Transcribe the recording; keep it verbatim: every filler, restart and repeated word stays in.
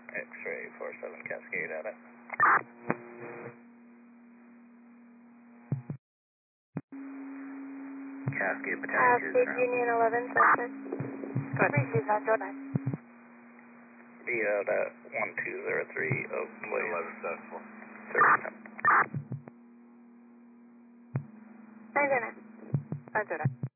X-ray four seven Cascade at it. Cascade battalion two Cascade Union eleven, suspect. Go ahead. Receive that, go ahead. Be out at one two zero three Oak Place. eleven decimal. Service temp. Roger that. Roger that.